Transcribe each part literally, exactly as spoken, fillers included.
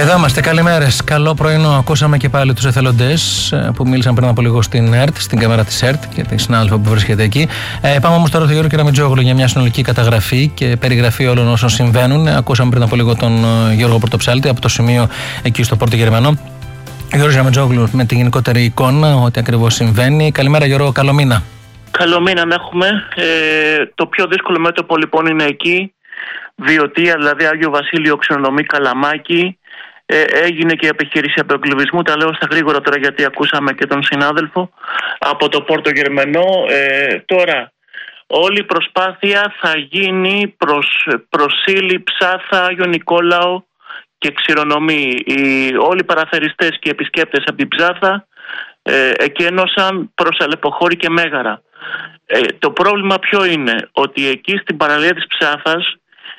Εδώ είμαστε, καλημέρες. Καλό πρωινό. Ακούσαμε και πάλι τους εθελοντές που μίλησαν πριν από λίγο στην ΕΡΤ, στην κάμερα της ΕΡΤ και τη συνάδελφο που βρίσκεται εκεί. Ε, πάμε όμως τώρα στο Γιώργο Κεραμετζόγλου για μια συνολική καταγραφή και περιγραφή όλων όσων συμβαίνουν. Ακούσαμε πριν από λίγο τον Γιώργο Πρωτοψάλτη από το σημείο εκεί στο Πόρτο Γερμανό. Γιώργο Κεραμετζόγλου με τη γενικότερη εικόνα, ό,τι ακριβώς συμβαίνει. Καλημέρα, Γιώργο, καλό μήνα. Καλό μήνα να έχουμε. Ε, το πιο δύσκολο μέτωπο λοιπόν είναι εκεί. Βιωτία, δηλαδή Άγιο Βασίλειο, Ξενοδομή, Καλαμάκι. Ε, έγινε και η επιχείρηση απεγκλωβισμού. Τα λέω στα γρήγορα τώρα γιατί ακούσαμε και τον συνάδελφο από το Πόρτο Γερμανό. Ε, τώρα, όλη η προσπάθεια θα γίνει προς Προσήλη, Ψάθα, Άγιο Νικόλαο και Ξηρονομή. Οι, όλοι οι παραθεριστές και οι επισκέπτες από την Ψάθα ε, εκένωσαν προς Αλεποχώρη και Μέγαρα. Ε, το πρόβλημα ποιο είναι? Ότι εκεί στην παραλία της Ψάθας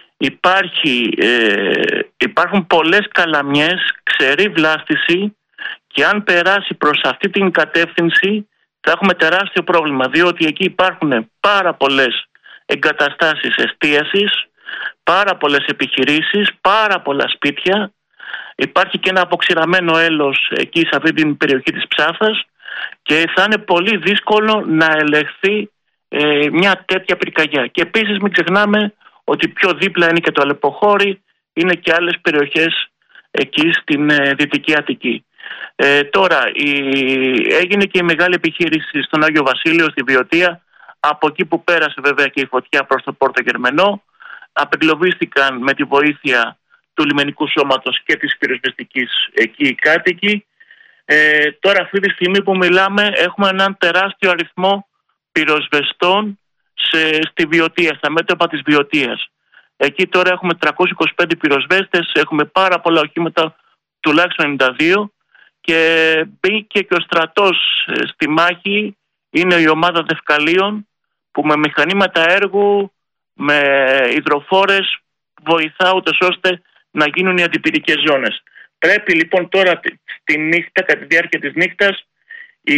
Υπάρχει, ε, υπάρχουν πολλές καλαμιές, ξερή βλάστηση και αν περάσει προς αυτή την κατεύθυνση θα έχουμε τεράστιο πρόβλημα, διότι εκεί υπάρχουν πάρα πολλές εγκαταστάσεις εστίασης, πάρα πολλές επιχειρήσεις, πάρα πολλά σπίτια. Υπάρχει και ένα αποξηραμένο έλος εκεί σε αυτή την περιοχή της Ψάθας και θα είναι πολύ δύσκολο να ελεγχθεί ε, μια τέτοια πυρκαγιά. Και επίσης μην ξεχνάμε ότι πιο δίπλα είναι και το Αλεποχώρη, είναι και άλλες περιοχές εκεί στην ε, Δυτική Αττική. Ε, τώρα, η, έγινε και η μεγάλη επιχείρηση στον Άγιο Βασίλειο, στη Βιωτία, από εκεί που πέρασε βέβαια και η φωτιά προς το Πόρτο Γερμανό. Απεγκλωβίστηκαν με τη βοήθεια του λιμενικού σώματος και της πυροσβεστικής εκεί οι κάτοικοι. Ε, τώρα αυτή τη στιγμή που μιλάμε έχουμε έναν τεράστιο αριθμό πυροσβεστών Σε, στη Βιωτία, στα μέτωπα της Βιωτίας. Εκεί τώρα έχουμε τριακόσιους είκοσι πέντε πυροσβέστες, έχουμε πάρα πολλά οχήματα, τουλάχιστον ενενήντα δύο, και μπήκε και ο στρατός στη μάχη. Είναι η ομάδα Δευκαλίων που με μηχανήματα έργου, με υδροφόρες βοηθά ούτως ώστε να γίνουν οι αντιπυρικές ζώνες. Πρέπει λοιπόν τώρα τη νύχτα, κατά τη διάρκεια της νύχτας, η,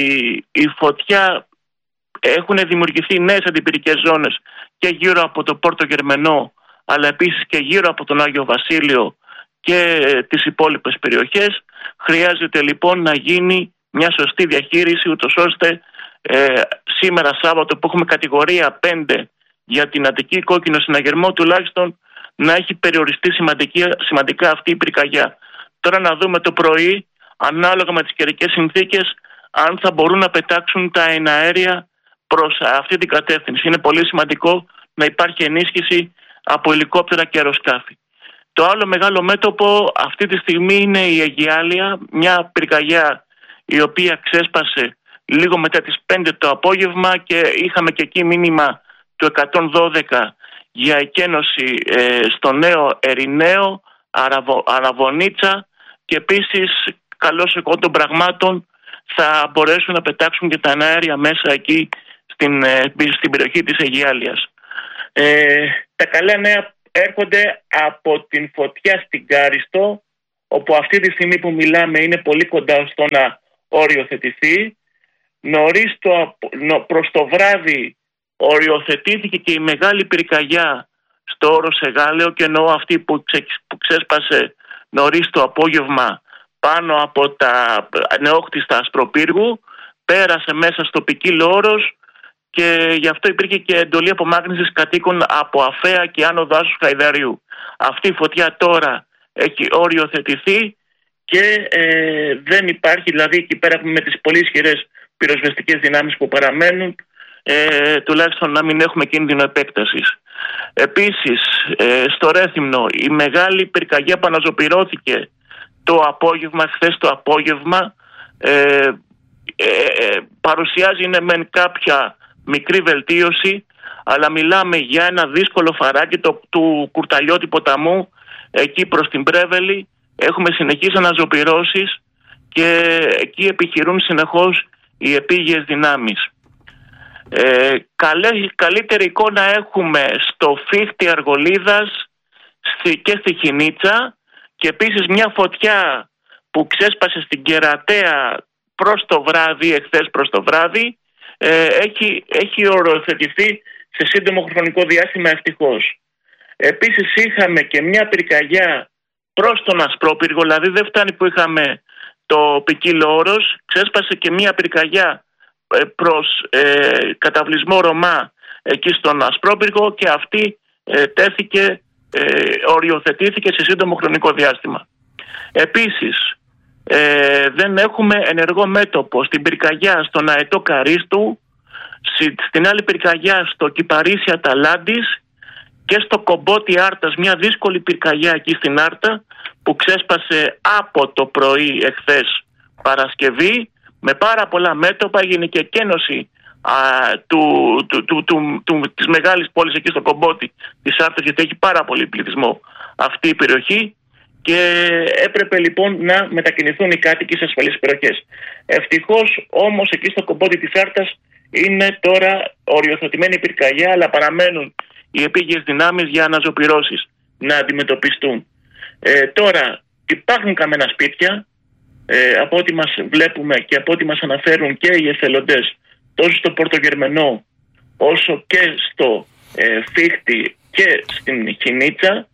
η φωτιά έχουν δημιουργηθεί νέες αντιπυρικές ζώνες και γύρω από το Πόρτο Γερμανό, αλλά επίσης και γύρω από τον Άγιο Βασίλειο και τις υπόλοιπες περιοχές. Χρειάζεται λοιπόν να γίνει μια σωστή διαχείριση, ούτως ώστε ε, σήμερα Σάββατο που έχουμε κατηγορία πέντε για την Αττική κόκκινο συναγερμό, τουλάχιστον να έχει περιοριστεί σημαντική, σημαντικά αυτή η πυρκαγιά. Τώρα να δούμε το πρωί, ανάλογα με τις καιρικές συνθήκες, αν θα μπορούν να πετάξουν τα εναέρια προς αυτή την κατεύθυνση. Είναι πολύ σημαντικό να υπάρχει ενίσχυση από ελικόπτερα και αεροσκάφη. Το άλλο μεγάλο μέτωπο αυτή τη στιγμή είναι η Αιγιάλεια, μια πυρκαγιά η οποία ξέσπασε λίγο μετά τις πέντε το απόγευμα και είχαμε και εκεί μήνυμα του εκατόν δώδεκα για εκένωση ε, στο Νέο Ερηναίο, Αραβο, Αραβωνίτσα, και επίσης καλώς εγώ των πραγμάτων θα μπορέσουν να πετάξουν και τα εναέρια μέσα εκεί Στην, στην περιοχή της Αιγιάλειας. Ε, τα καλά νέα έρχονται από την φωτιά στην Κάριστο, όπου αυτή τη στιγμή που μιλάμε είναι πολύ κοντά στο να οριοθετηθεί. Νωρίς το, προς το βράδυ οριοθετήθηκε και η μεγάλη πυρκαγιά στο Όρος Εγάλεο, και εννοώ αυτή που, ξε, που ξέσπασε νωρίς το απόγευμα πάνω από τα νεόκτιστα Ασπροπύργου, πέρασε μέσα στο Ποικίλο Όρος και γι' αυτό υπήρχε και εντολή απομάκρυνσης κατοίκων από Αφαία και Άνω Δάσους Χαϊδαρίου. Αυτή η φωτιά τώρα έχει οριοθετηθεί και ε, δεν υπάρχει, δηλαδή εκεί πέρα με τις πολύ ισχυρές πυροσβεστικές δυνάμεις που παραμένουν, ε, τουλάχιστον να μην έχουμε κίνδυνο επέκτασης. Επίσης, ε, στο Ρέθυμνο η μεγάλη πυρκαγιά που αναζωπυρώθηκε το απόγευμα, χθες το απόγευμα, ε, ε, ε, παρουσιάζει ναι, μεν κάποια μικρή βελτίωση, αλλά μιλάμε για ένα δύσκολο φαράκι το, του Κουρταλιώτη ποταμού εκεί προς την Πρέβελη. Έχουμε συνεχείς αναζωπυρώσεις και εκεί επιχειρούν συνεχώς οι επίγειες δυνάμεις. Ε, καλέ, καλύτερη εικόνα έχουμε στο Φίχτη Αργολίδας στη, και στη Χινίτσα, και επίσης μια φωτιά που ξέσπασε στην Κερατέα προς το βράδυ, εχθές προς το βράδυ, ε, έχει, έχει οριοθετηθεί σε σύντομο χρονικό διάστημα ευτυχώς. Επίσης είχαμε και μια πυρκαγιά προς τον Ασπρόπυργο, δηλαδή δεν φτάνει που είχαμε το ποικίλο όρος, ξέσπασε και μία πυρκαγιά προς ε, καταβλισμό Ρωμά εκεί στον Ασπρόπυργο και αυτή ε, τέθηκε, ε, οριοθετήθηκε σε σύντομο χρονικό διάστημα. Επίσης, ε, δεν έχουμε ενεργό μέτωπο στην πυρκαγιά στον Αετό Καρίστου, στην άλλη πυρκαγιά στο Κυπαρίσι Αταλάντης και στο Κομπότι Άρτας, μια δύσκολη πυρκαγιά εκεί στην Άρτα που ξέσπασε από το πρωί εχθές Παρασκευή με πάρα πολλά μέτωπα. Έγινε και κένωση α, του, του, του, του, του, της μεγάλης πόλης εκεί στο Κομπότι της Άρτας, γιατί έχει πάρα πολύ πληθυσμό αυτή η περιοχή και έπρεπε λοιπόν να μετακινηθούν οι κάτοικοι σε ασφαλείς περιοχές. Ευτυχώς όμως εκεί στο Κομπότι της Άρτας είναι τώρα οριοθετημένη η πυρκαγιά, αλλά παραμένουν οι επίγειες δυνάμεις για αναζωπυρώσεις να αντιμετωπιστούν. Ε, τώρα υπάρχουν καμένα σπίτια, ε, από ό,τι μας βλέπουμε και από ό,τι μας αναφέρουν και οι εθελοντές, τόσο στο Πορτογερμενό όσο και στο ε, Φίχτη και στην Χινίτσα.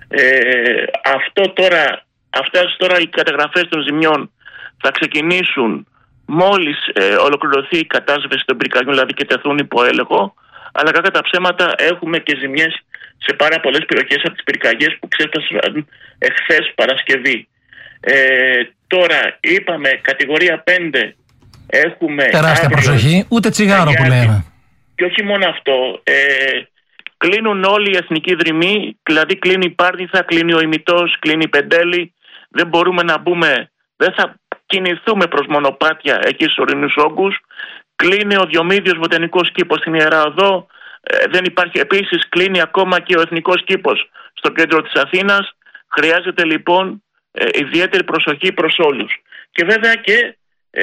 Ε, αυτό τώρα, αυτές τώρα οι καταγραφές των ζημιών θα ξεκινήσουν μόλις ε, ολοκληρωθεί η κατάσβεση των πυρκαγιών, δηλαδή και τεθούν υπό έλεγχο, αλλά κατά τα ψέματα έχουμε και ζημιές σε πάρα πολλές περιοχές από τις πυρκαγιές που ξέφτασαν εχθές Παρασκευή. Ε, τώρα είπαμε κατηγορία πέντε, έχουμε τεράστια προσοχή, ούτε τσιγάρο που λέμε. Και όχι μόνο αυτό, ε, κλείνουν όλοι οι εθνικοί δρυμοί, δηλαδή κλείνει η Πάρνηθα, κλείνει ο Ημιτός, κλείνει η Πεντέλη, δεν μπορούμε να μπούμε, δεν θα κινηθούμε προς μονοπάτια εκεί στους ορεινούς όγκους. Κλείνει ο Διομήδιος Βοτανικός Κήπος στην Ιερά Οδό, ε, δεν υπάρχει, επίσης κλείνει ακόμα και ο Εθνικός Κήπος στο κέντρο της Αθήνας. Χρειάζεται λοιπόν ε, ιδιαίτερη προσοχή προς όλους. Και βέβαια και ε,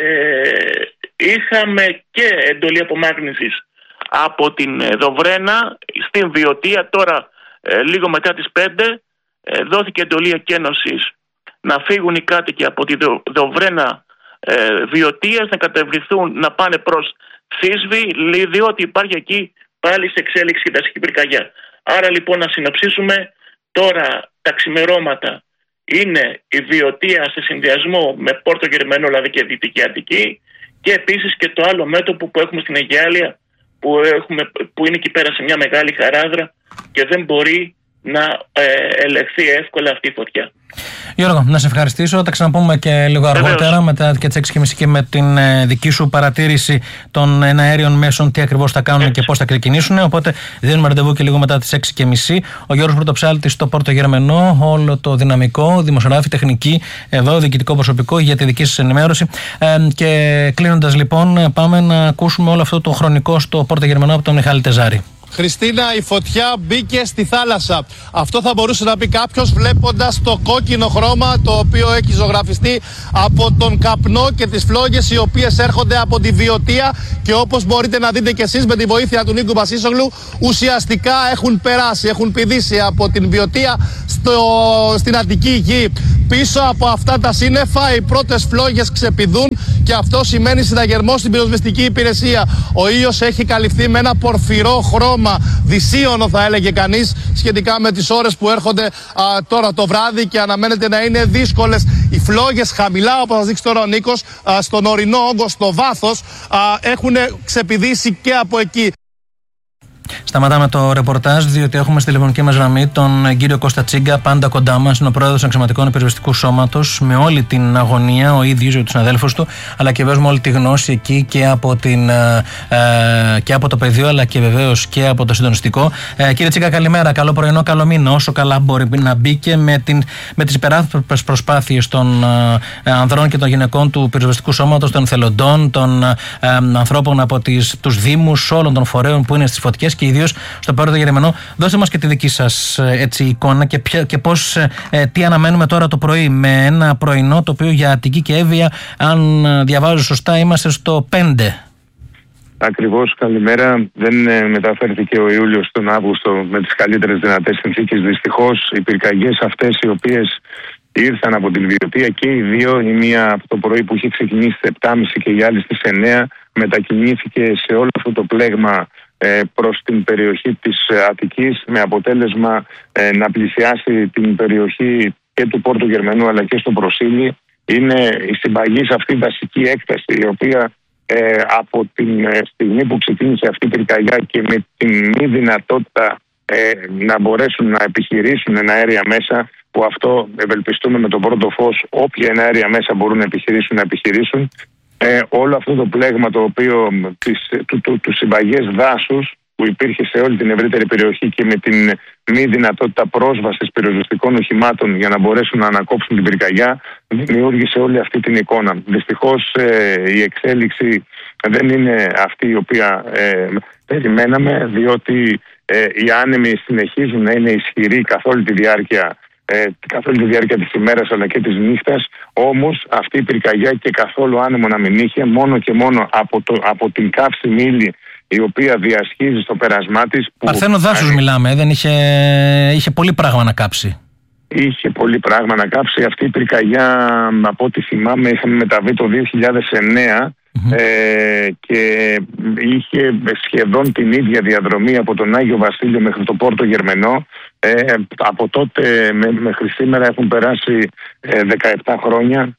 είχαμε και εντολή απομάκρυνσης από την Δοβρένα στην Βιωτία. Τώρα ε, λίγο μετά τις πέντε ε, δόθηκε εντολή εκένωσης να φύγουν οι κάτοικοι από τη Δοβρένα ε, Βιωτίας, να κατευρυθούν, να πάνε προς Θήσβη, διότι υπάρχει εκεί πάλι σε εξέλιξη η δασική πυρκαγιά. Άρα λοιπόν να συνοψίσουμε, τώρα τα ξημερώματα είναι η Βιωτία σε συνδυασμό με Πόρτο Γερμανό, δηλαδή και Δυτική Αττική, και επίσης και το άλλο μέτωπο που έχουμε στην Αιγιάλεια, που, έχουμε, που είναι εκεί πέρα σε μια μεγάλη χαράδρα και δεν μπορεί να ε, ελεγχθεί εύκολα αυτή η φωτιά. Γιώργο, να σε ευχαριστήσω. Τα ξαναπούμε και λίγο αργότερα, Βεβαίως. μετά και τις έξι και μισή και με την ε, δική σου παρατήρηση των εναέριων μέσων, τι ακριβώς θα κάνουν Έτσι. και πώς θα ξεκινήσουν. Οπότε δίνουμε ραντεβού και λίγο μετά τις έξι και μισή. Ο Γιώργος Πρωτοψάλτης στο Πόρτο Γερμανό, όλο το δυναμικό, δημοσιογράφη, τεχνική, εδώ, διοικητικό προσωπικό για τη δική σας ενημέρωση. Ε, και κλείνοντας λοιπόν, πάμε να ακούσουμε όλο αυτό το χρονικό στο Πόρτο Γερμανό από τον Μιχάλη Τεζάρη. Χριστίνα, η φωτιά μπήκε στη θάλασσα. Αυτό θα μπορούσε να πει κάποιος βλέποντας το κόκκινο χρώμα το οποίο έχει ζωγραφιστεί από τον καπνό και τις φλόγες οι οποίες έρχονται από τη Βιωτία και όπως μπορείτε να δείτε και εσείς με τη βοήθεια του Νίκου Βασίσογλου, ουσιαστικά έχουν περάσει, έχουν πηδήσει από την Βιωτία στο, στην Αττική γη. Πίσω από αυτά τα σύννεφα οι πρώτες φλόγες ξεπηδούν και αυτό σημαίνει συναγερμό στην πυροσβεστική υπηρεσία. Ο ήλιος έχει καλυφθεί με ένα πορφυρό χρώμα, δυσίωνο θα έλεγε κανείς, σχετικά με τις ώρες που έρχονται α, τώρα το βράδυ και αναμένεται να είναι δύσκολες. Οι φλόγες χαμηλά, όπως θα δείξει τώρα ο Νίκος, α, στον ορεινό όγκο, στο βάθος, α, έχουν ξεπηδήσει και από εκεί. Σταματάμε το ρεπορτάζ, διότι έχουμε στη τηλεφωνική μας γραμμή τον κύριο Κώστα Τσίγκα, πάντα κοντά μας. Είναι ο πρόεδρος του Αξιωματικών Πυροσβεστικού Σώματος, με όλη την αγωνία, ο ίδιος για τους συναδέλφους του, αλλά και βέβαια με όλη τη γνώση εκεί και από, την, ε, και από το πεδίο, αλλά και βεβαίως και από το συντονιστικό. Ε, κύριε Τσίγκα, καλημέρα. Καλό πρωινό, καλό μήνα. Όσο καλά μπορεί να μπει και με, την, με τις υπεράθροπες προσπάθειες των ε, ανδρών και των γυναικών του Πυροσβεστικού Σώματος, των εθελοντών, των ε, ανθρώπων από τις, τους Δήμους, όλων των φορέων που είναι στις φωτιές και ιδίως στο Πόρτο Γερμανό. Δώστε μας και τη δική σας έτσι, εικόνα και, ποια, και πώς, ε, τι αναμένουμε τώρα το πρωί με ένα πρωινό το οποίο για Αττική και Εύβοια, αν διαβάζω σωστά, είμαστε στο πέντε. Ακριβώς, καλημέρα. Δεν ε, μεταφέρθηκε ο Ιούλιος τον Αύγουστο με τις καλύτερες δυνατές συνθήκες. Δυστυχώς οι πυρκαγιές αυτές οι οποίες ήρθαν από την Βιωτία και οι δύο, η μία από το πρωί που είχε ξεκινήσει στις επτά και μισή και η άλλη στις εννέα, μετακινήθηκε σε όλο αυτό το πλέγμα προς την περιοχή της Αττικής, με αποτέλεσμα ε, να πλησιάσει την περιοχή και του Πόρτου Γερμανού αλλά και στο Προσήλι είναι η συμπαγής αυτή βασική έκταση, η οποία ε, από την στιγμή που ξεκίνησε αυτή η πυρκαγιά και με την μη δυνατότητα ε, να μπορέσουν να επιχειρήσουν εναέρια μέσα, που αυτό ευελπιστούμε με τον πρώτο φως όποια εναέρια μέσα μπορούν να επιχειρήσουν να επιχειρήσουν, ε, όλο αυτό το πλέγμα το οποίο της, του, του, του συμπαγές δάσους που υπήρχε σε όλη την ευρύτερη περιοχή και με την μη δυνατότητα πρόσβασης πυροσβεστικών οχημάτων για να μπορέσουν να ανακόψουν την πυρκαγιά, δημιούργησε όλη αυτή την εικόνα. Δυστυχώς ε, η εξέλιξη δεν είναι αυτή η οποία ε, περιμέναμε, διότι ε, οι άνεμοι συνεχίζουν να είναι ισχυροί καθ' όλη τη διάρκεια Ε, καθ' όλη τη διάρκεια της ημέρας αλλά και της νύχτας. Όμως αυτή η πυρκαγιά και καθόλου άνεμο να μην είχε, μόνο και μόνο από, το, από την καύσιμη ύλη η οποία διασχίζει στο πέρασμά της. Παρθένο δάσους μιλάμε, δεν είχε, είχε πολύ πράγμα να κάψει. Είχε πολύ πράγμα να κάψει. Αυτή η πυρκαγιά, από ό,τι θυμάμαι, είχαμε μεταβεί το δύο χιλιάδες εννέα mm-hmm. ε, και είχε σχεδόν την ίδια διαδρομή από τον Άγιο Βασίλειο μέχρι το Πόρτο Γερμανό. Ε, από τότε με, μέχρι σήμερα έχουν περάσει ε, δεκαεπτά χρόνια.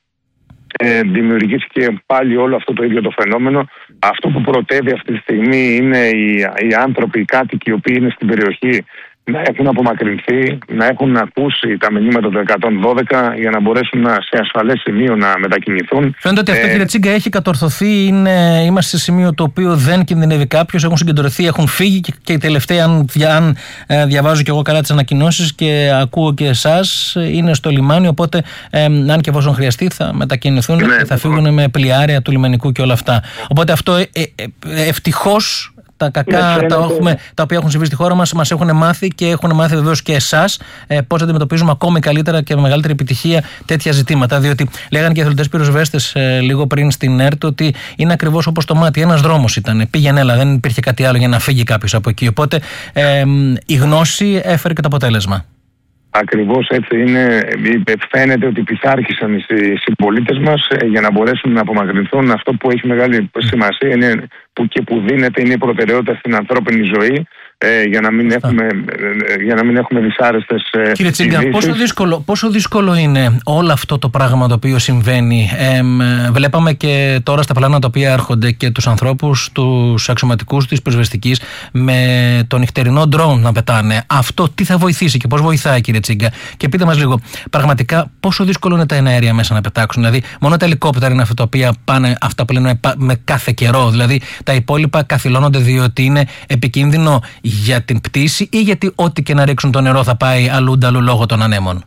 Ε, δημιουργήθηκε πάλι όλο αυτό το ίδιο το φαινόμενο. Αυτό που πρωτεύει αυτή τη στιγμή είναι οι, οι άνθρωποι, οι κάτοικοι οι οποίοι είναι στην περιοχή, να έχουν απομακρυνθεί, να έχουν ακούσει τα μηνύματα του εκατόν δώδεκα για να μπορέσουν να, σε ασφαλές σημείο να μετακινηθούν. Φαίνεται ότι αυτό, ε, κύριε Τσίγκα, έχει κατορθωθεί. Είναι, είμαστε σε σημείο το οποίο δεν κινδυνεύει κάποιος. Έχουν συγκεντρωθεί, έχουν φύγει και, και οι τελευταίοι, αν, αν ε, διαβάζω και εγώ καλά τις ανακοινώσεις και ακούω και εσάς, είναι στο λιμάνι. Οπότε, ε, αν και εφόσον χρειαστεί, θα μετακινηθούν ναι, και θα φύγουν με πλοιάρια του λιμενικού και όλα αυτά. Οπότε αυτό ε, ε, ε, ευτυχώς. Τα κακά ναι, τα, έχουμε, τα οποία έχουν συμβεί στη χώρα μας μας έχουν μάθει και έχουν μάθει βεβαίως και εσάς ε, πώς αντιμετωπίζουμε ακόμη καλύτερα και με μεγαλύτερη επιτυχία τέτοια ζητήματα. Διότι λέγανε και οι εθελοντές πυροσβέστες ε, λίγο πριν στην ΕΡΤ ότι είναι ακριβώς όπως το μάτι. Ένας δρόμος ήταν. Πήγαινε, έλα, δεν υπήρχε κάτι άλλο για να φύγει κάποιος από εκεί. Οπότε ε, η γνώση έφερε και το αποτέλεσμα. Ακριβώς έτσι είναι. Φαίνεται ότι πειθάρχησαν οι συμπολίτες μας για να μπορέσουν να απομακρυνθούν. Αυτό που έχει μεγάλη σημασία είναι που και που δίνεται είναι η προτεραιότητα στην ανθρώπινη ζωή. Ε, για, να μην έχουμε, ε, για να μην έχουμε δυσάρεστες ε, Κύριε Τσίγκα, πόσο δύσκολο, πόσο δύσκολο είναι όλο αυτό το πράγμα το οποίο συμβαίνει. Ε, βλέπαμε και τώρα στα πλάνα τα οποία έρχονται και τους ανθρώπους, τους αξιωματικούς της πυροσβεστικής με το νυχτερινό ντρόουν να πετάνε. Αυτό τι θα βοηθήσει και πώς βοηθάει, κύριε Τσίγκα? Και πείτε μας λίγο, πραγματικά πόσο δύσκολο είναι τα εναέρια μέσα να πετάξουν? Δηλαδή, μόνο τα ελικόπτερα είναι αυτά τα οποία πάνε, αυτά που λένε με κάθε καιρό. Δηλαδή, τα υπόλοιπα καθυλώνονται διότι είναι επικίνδυνο για την πτήση ή γιατί ό,τι και να ρίξουν το νερό θα πάει αλλού-νταλού λόγω των ανέμων?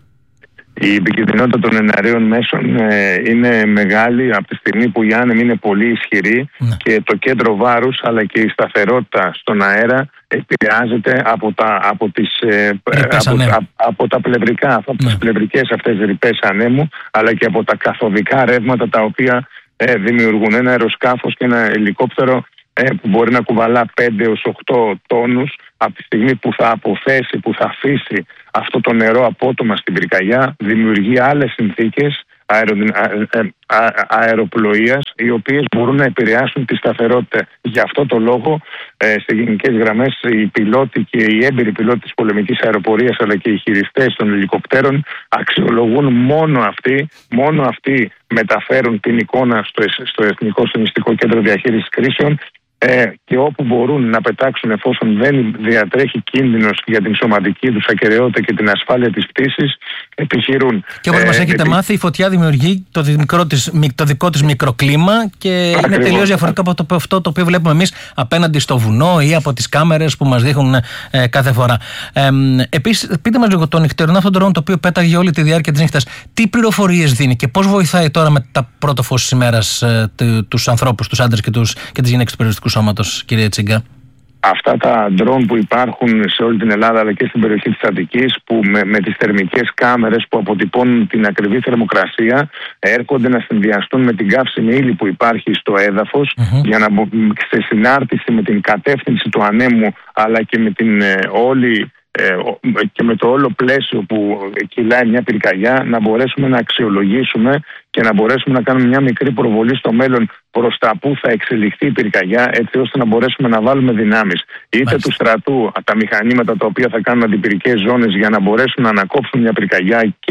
Η επικίνδυνοτητα των εναερίων μέσων ε, είναι μεγάλη από τη στιγμή που η άνεμη είναι πολύ ισχυρή ναι. και το κέντρο βάρους αλλά και η σταθερότητα στον αέρα επηρεάζεται από τα, από τις, ε, από, α, από τα πλευρικά, από ναι. τις πλευρικές αυτές ρηπές ανέμου, αλλά και από τα καθοδικά ρεύματα τα οποία ε, δημιουργούν ένα αεροσκάφος και ένα ελικόπτερο που μπορεί να κουβαλά πέντε έως οκτώ τόνους. Από τη στιγμή που θα αποθέσει, που θα αφήσει αυτό το νερό απότομα στην πυρκαγιά, δημιουργεί άλλες συνθήκες αερο, α, α, α, αεροπλοείας οι οποίες μπορούν να επηρεάσουν τη σταθερότητα. Γι' αυτό το λόγο ε, σε γενικές γραμμές οι πιλότοι και οι έμπειροι πιλότοι της πολεμικής αεροπορίας αλλά και οι χειριστές των ελικοπτέρων αξιολογούν μόνο αυτοί, μόνο αυτοί μεταφέρουν την εικόνα στο, στο Εθνικό Συνιστικό Κέντρο Διαχείρισης Κρίσεων Ε, και όπου μπορούν να πετάξουν εφόσον δεν διατρέχει κίνδυνος για την σωματική τους ακεραιότητα και την ασφάλεια της πτήσης, επιχειρούν. Και όπως ε, μας έχετε επί... μάθει, η φωτιά δημιουργεί το, μικρό της, το δικό της μικροκλίμα και Ακριβώς. είναι τελείως διαφορετικό από το, αυτό το οποίο βλέπουμε εμείς απέναντι στο βουνό ή από τις κάμερες που μας δείχνουν ε, κάθε φορά. Ε, επίσης, πείτε μας λίγο το νυχτερινό αυτόν τον drone το οποίο πέταγε όλη τη διάρκεια της νύχτας. Τι πληροφορίες δίνει και πώς βοηθάει τώρα με τα πρώτο φως της ημέρας ε, τους ανθρώπους, τους άντρες και, τους, και τις γυναίκες του περιοριστικού σώματος, κύριε Τσίγκα? Αυτά τα ντρόν που υπάρχουν σε όλη την Ελλάδα αλλά και στην περιοχή της Αττικής, που με, με τις θερμικές κάμερες που αποτυπώνουν την ακριβή θερμοκρασία, έρχονται να συνδυαστούν με την καύσιμη ύλη που υπάρχει στο έδαφος mm-hmm. για να σε συνάρτηση με την κατεύθυνση του ανέμου αλλά και με την ε, όλη και με το όλο πλαίσιο που κυλάει μια πυρκαγιά, να μπορέσουμε να αξιολογήσουμε και να μπορέσουμε να κάνουμε μια μικρή προβολή στο μέλλον προς τα που θα εξελιχθεί η πυρκαγιά, έτσι ώστε να μπορέσουμε να βάλουμε δυνάμεις είτε Μάλιστα. του στρατού, τα μηχανήματα τα οποία θα κάνουν αντιπυρικές ζώνες για να μπορέσουν να ανακόψουν μια πυρκαγιά και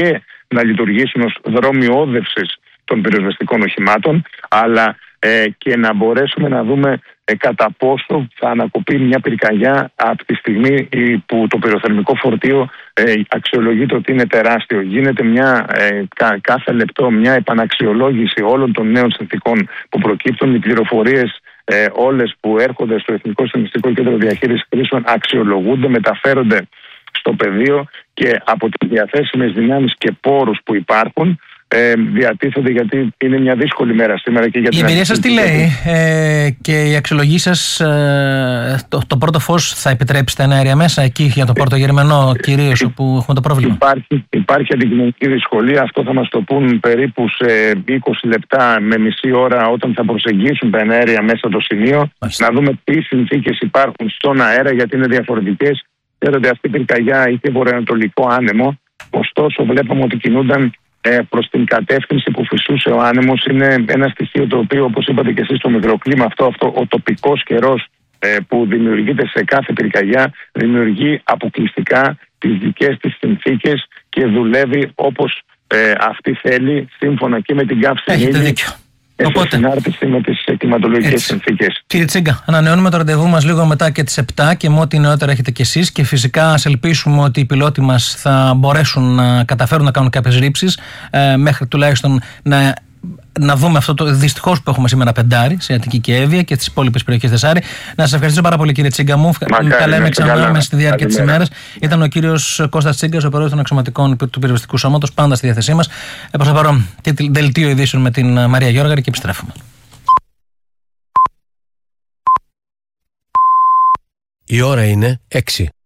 να λειτουργήσουν ως δρομιόδευσης των πυροσβεστικών οχημάτων, αλλά ε, και να μπορέσουμε να δούμε ε, κατά πόσο θα ανακοπεί μια πυρκαγιά από τη στιγμή που το πυροθερμικό φορτίο ε, αξιολογείται ότι είναι τεράστιο. Γίνεται μια, ε, κα, κάθε λεπτό μια επαναξιολόγηση όλων των νέων συνθήκων που προκύπτουν. Οι πληροφορίες ε, όλες που έρχονται στο Εθνικό Στατιστικό Κέντρο Διαχείρισης Κρίσεων αξιολογούνται, μεταφέρονται στο πεδίο και από τις διαθέσιμες δυνάμεις και πόρους που υπάρχουν Ε, διατίθενται, γιατί είναι μια δύσκολη μέρα σήμερα και για την η εμπειρία σας τι λέει, ε, και η αξιολογή σας, ε, το, το πρώτο φως θα επιτρέψει τα αέρια μέσα εκεί για το Πόρτο Γερμανό κυρίως, όπου έχουμε το πρόβλημα? Υπάρχει, υπάρχει αντικειμενική δυσκολία. Αυτό θα μας το πούν περίπου σε είκοσι λεπτά με μισή ώρα, όταν θα προσεγγίσουν τα αέρια μέσα στο σημείο. Μάλιστα. Να δούμε τι συνθήκες υπάρχουν στον αέρα, γιατί είναι διαφορετικές. Ξέρετε, αυτή η πυρκαγιά είχε βορειοανατολικό άνεμο, ωστόσο βλέπαμε ότι κινούνταν προς την κατεύθυνση που φυσούσε ο άνεμος. Είναι ένα στοιχείο το οποίο, όπως είπατε και εσείς, στο μικροκλίμα αυτό, αυτό ο τοπικός καιρός ε, που δημιουργείται σε κάθε πυρκαγιά, δημιουργεί αποκλειστικά τις δικές της συνθήκες και δουλεύει όπως ε, αυτή θέλει, σύμφωνα και με την καύση ύλη, σε συνάρτηση με τις κλιματολογικές συνθήκες. Κύριε Τσίγκα, ανανεώνουμε το ραντεβού μας λίγο μετά και τις επτά και με ό,τι νεότερα έχετε κι εσείς, και φυσικά ας ελπίσουμε ότι οι πιλότοι μας θα μπορέσουν να καταφέρουν να κάνουν κάποιες ρήψεις ε, μέχρι τουλάχιστον να, να δούμε αυτό το δυστυχώς που έχουμε σήμερα πεντάρι σε Αττική και Εύβοια και τις υπόλοιπες περιοχές Θεσσάρη. Να σας ευχαριστήσω πάρα πολύ, κύριε Τσίγκα μου. Τα λέμε ξανά στη διάρκεια της ημέρας. Ήταν ο κύριος Κώστας Τσίγκας, ο πρόεδρος των αξιωματικών του Πυροσβεστικού Σώματος, πάντα στη διάθεσή μας. Ε, προς το παρόν, και δελτίο ειδήσεων με την Μαρία Γιώργαρη και επιστρέφουμε. Η ώρα είναι έξι.